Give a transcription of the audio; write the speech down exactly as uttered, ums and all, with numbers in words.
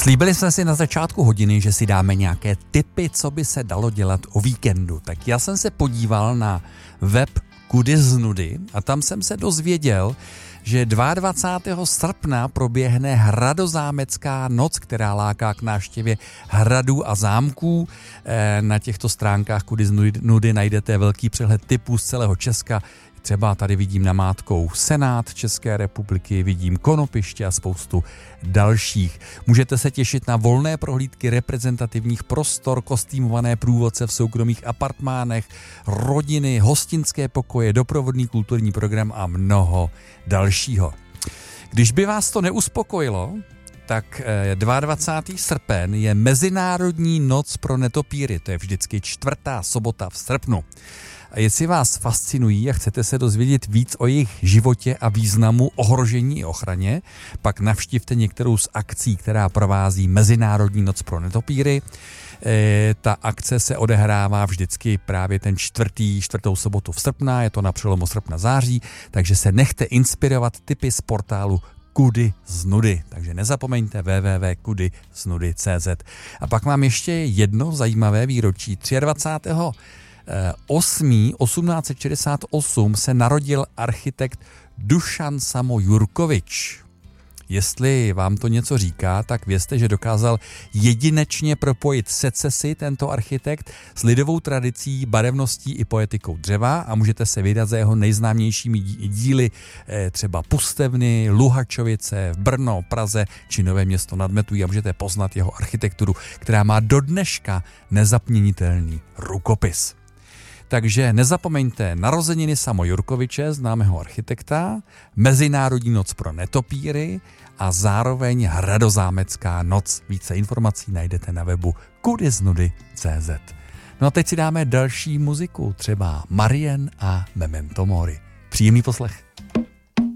Slíbili jsme si na začátku hodiny, že si dáme nějaké tipy, co by se dalo dělat o víkendu. Tak já jsem se podíval na web Kudy z nudy a tam jsem se dozvěděl, že dvacátého druhého srpna proběhne Hradozámecká noc, která láká k návštěvě hradů a zámků. Na těchto stránkách Kudy z nudy najdete velký přehled tipů z celého Česka. Třeba tady vidím namátkou Senát České republiky, vidím Konopiště a spoustu dalších. Můžete se těšit na volné prohlídky reprezentativních prostor, kostýmované průvodce v soukromých apartmánech, rodiny, hostinské pokoje, doprovodný kulturní program a mnoho dalšího. Když by vás to neuspokojilo, tak dvacátého druhého srpen je Mezinárodní noc pro netopíry. To je vždycky čtvrtá sobota v srpnu. A jestli vás fascinují a chcete se dozvědět víc o jejich životě a významu, ohrožení i ochraně, pak navštivte některou z akcí, která provází Mezinárodní noc pro netopíry. E, ta akce se odehrává vždycky právě ten čtvrtý, čtvrtou sobotu v srpna, je to na přelomu srpna září, takže se nechte inspirovat tipy z portálu Kudy z nudy. Takže nezapomeňte w w w tečka kudy z nudy tečka c z. A pak mám ještě jedno zajímavé výročí. dvacátého osmého osmnáct set šedesát osm se narodil architekt Dušan Samo-Jurkovič. Jestli vám to něco říká, tak vězte, že dokázal jedinečně propojit secesi tento architekt s lidovou tradicí, barevností i poetikou dřeva a můžete se vydat za jeho nejznámějšími díly třeba Pustevny, Luhačovice, Brno, Praze či Nové Město nad Metují a můžete poznat jeho architekturu, která má do dneška nezapměnitelný rukopis. Takže nezapomeňte narozeniny Samo-Jurkoviče, známého architekta, Mezinárodní noc pro netopíry a zároveň Hradozámecká noc. Více informací najdete na webu kudy z nudy tečka c z. No a teď si dáme další muziku, třeba Marien a Memento Mori. Příjemný poslech.